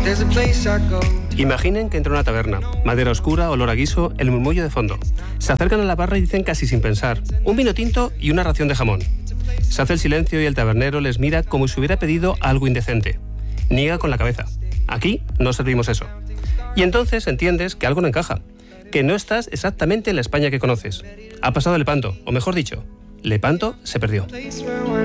Imaginen que entra a una taberna, madera oscura, olor a guiso, el murmullo de fondo. Se acercan a la barra y dicen casi sin pensar: un vino tinto y una ración de jamón. Se hace el silencio y el tabernero les mira como si hubiera pedido algo indecente. Niega con la cabeza. Aquí no servimos eso. Y entonces entiendes que algo no encaja, que no estás exactamente en la España que conoces. Ha pasado Lepanto, o mejor dicho, Lepanto se perdió.